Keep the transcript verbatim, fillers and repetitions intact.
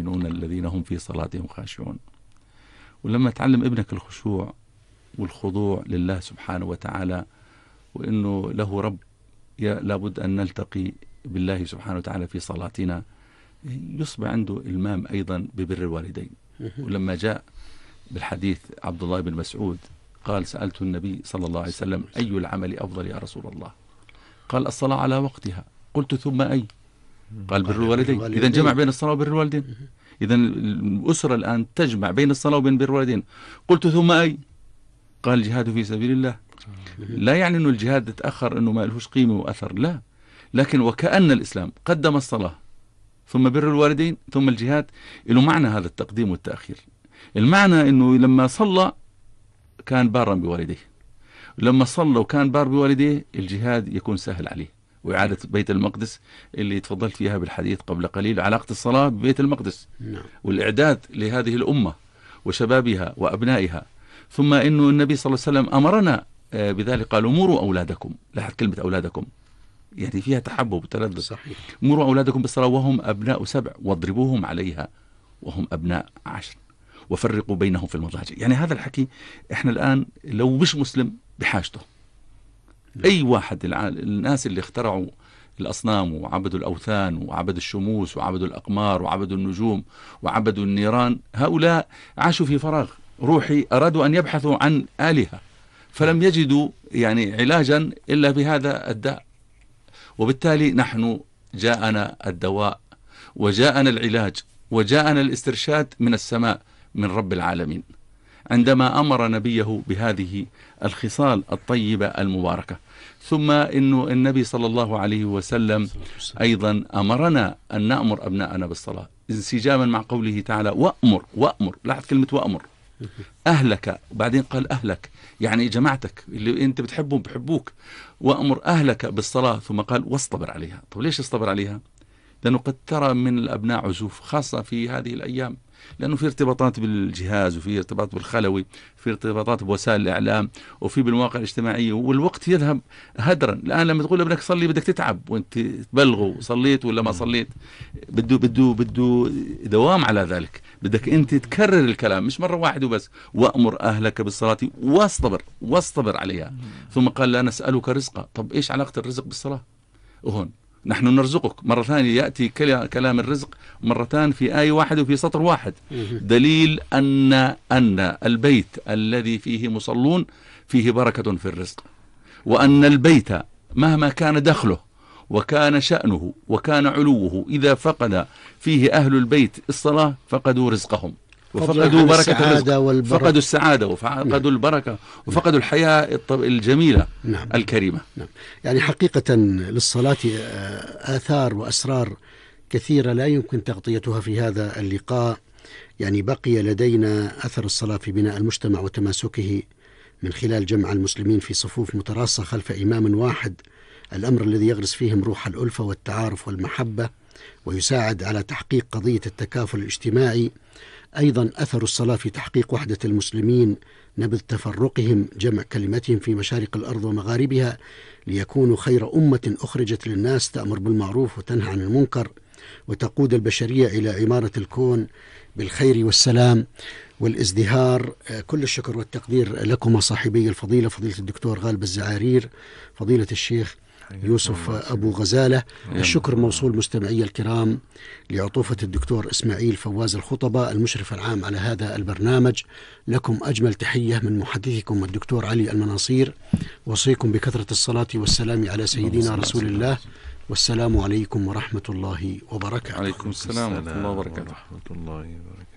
الراكعون الذين هم في صلاتهم خاشعون. ولما تعلم ابنك الخشوع والخضوع لله سبحانه وتعالى، وإنه له رب لابد أن نلتقي بالله سبحانه وتعالى في صلاتنا، يصبح عنده إلمام أيضا ببر الوالدين. ولما جاء بالحديث عبد الله بن مسعود قال: سألت النبي صلى الله عليه وسلم: أي العمل أفضل يا رسول الله؟ قال: الصلاة على وقتها. قلت: ثم أي؟ قال: بر الوالدين. إذا جمع بين الصلاة وبر الوالدين. إذا الأسرة الآن تجمع بين الصلاة وبين بر الوالدين. قلت: ثم أي؟ قال: الجهاد في سبيل الله. لا يعني أنه الجهاد تأخر، أنه ما لهوش قيمة وأثر، لا، لكن وكأن الإسلام قدم الصلاة ثم بر الوالدين ثم الجهاد. له معنى هذا التقديم والتأخير. المعنى أنه لما صلى كان بارا بوالديه، لما صلى وكان بار بوالديه الجهاد يكون سهل عليه. وإعادة بيت المقدس اللي تفضلت فيها بالحديث قبل قليل، علاقة الصلاة ببيت المقدس والإعداد لهذه الأمة وشبابها وأبنائها. ثم إنه النبي صلى الله عليه وسلم أمرنا بذلك، قال: مروا أولادكم. لاحظ كلمة أولادكم، يعني فيها تحبب وتلذذ. صحيح. مروا أولادكم بالصلاة وهم أبناء سبع واضربوهم عليها وهم أبناء عشر وفرقوا بينهم في المضاجع. يعني هذا الحكي إحنا الآن لو مش مسلم بحاجته. أي واحد، الناس اللي اخترعوا الأصنام وعبدوا الأوثان وعبدوا الشموس وعبدوا الأقمار وعبدوا النجوم وعبدوا النيران، هؤلاء عاشوا في فراغ روحي، أرادوا أن يبحثوا عن آلهة فلم يجدوا يعني علاجا إلا بهذا الداء. وبالتالي نحن جاءنا الدواء وجاءنا العلاج وجاءنا الاسترشاد من السماء من رب العالمين، عندما أمر نبيه بهذه الخصال الطيبة المباركة. ثم إنه النبي صلى الله عليه وسلم أيضا أمرنا أن نأمر أبناءنا بالصلاة انسجاما مع قوله تعالى: وأمر. وأمر، لاحظ كلمة وأمر، أهلك، وبعدين قال أهلك، يعني جماعتك اللي أنت بتحبهم بحبوك. وأمر أهلك بالصلاة، ثم قال: واصطبر عليها. طب ليش اصطبر عليها؟ لأنه قد ترى من الأبناء عزوف، خاصة في هذه الأيام، لأنه في ارتباطات بالجهاز وفي ارتباط بالخلوي، في ارتباطات بوسائل الإعلام وفي بالمواقع الاجتماعية، والوقت يذهب هدرا. الآن لما تقول ابنك صلي بدك تتعب، وانت تبلغه صليت ولا ما صليت، بده بده بده دوام على ذلك، بدك انت تكرر الكلام مش مرة واحدة وبس. وأمر أهلك بالصلاة واصطبر واصطبر عليها. ثم قال: لا نسألك رزقا. طب إيش علاقة الرزق بالصلاة؟ وهون نحن نرزقك. مرة ثانية يأتي كلام الرزق مرتان في آية واحدة وفي سطر واحد، دليل أن أن البيت الذي فيه مصلون فيه بركة في الرزق، وأن البيت مهما كان دخله وكان شأنه وكان علوه، إذا فقد فيه أهل البيت الصلاة فقدوا رزقهم وفقدوا بركة الرزق، فقدوا السعادة وفقدوا نعم. البركة وفقدوا الحياة الجميلة نعم. الكريمة نعم. يعني حقيقة للصلاة آثار وأسرار كثيرة لا يمكن تغطيتها في هذا اللقاء. يعني بقي لدينا أثر الصلاة في بناء المجتمع وتماسكه من خلال جمع المسلمين في صفوف متراصة خلف إمام واحد، الأمر الذي يغرس فيهم روح الألفة والتعارف والمحبة ويساعد على تحقيق قضية التكافل الاجتماعي. أيضا أثر الصلاة في تحقيق وحدة المسلمين، نبذ تفرقهم، جمع كلمتهم في مشارق الأرض ومغاربها ليكونوا خير أمة أخرجت للناس، تأمر بالمعروف وتنهى عن المنكر وتقود البشرية إلى عمارة الكون بالخير والسلام والازدهار. كل الشكر والتقدير لكم صاحبي الفضيلة، فضيلة الدكتور غالب الزعارير، فضيلة الشيخ يوسف أبو غزالة. الشكر موصول مستمعي الكرام لعطوفة الدكتور إسماعيل فواز الخطبة المشرف العام على هذا البرنامج. لكم أجمل تحية من محدثكم الدكتور علي المناصير، وصيكم بكثرة الصلاة والسلام على سيدنا رسول الله، والسلام عليكم ورحمة الله وبركاته. عليكم السلام ورحمة الله وبركاته. ورحمة الله وبركاته.